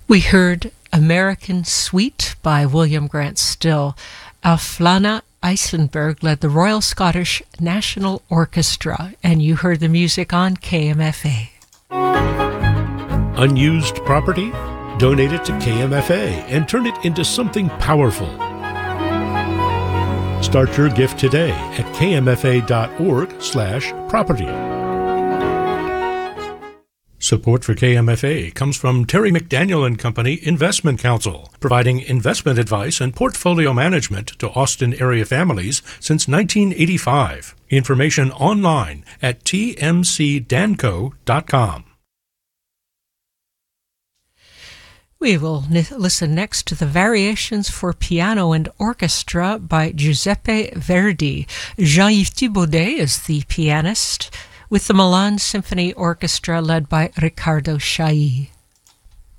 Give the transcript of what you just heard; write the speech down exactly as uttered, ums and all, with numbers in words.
We heard American Sweet by William Grant Still. Aflana Eisenberg led the Royal Scottish National Orchestra, and you heard the music on K M F A. Unused property? Donate it to K M F A and turn it into something powerful. Start your gift today at kmfa.org slash property. Support for K M F A comes from Terry McDaniel and Company Investment Counsel, providing investment advice and portfolio management to Austin area families since nineteen eighty-five. Information online at t m c danco dot com. We will n- listen next to the Variations for Piano and Orchestra by Giuseppe Verdi. Jean-Yves Thibaudet is the pianist, with the Milan Symphony Orchestra led by Riccardo Chailly.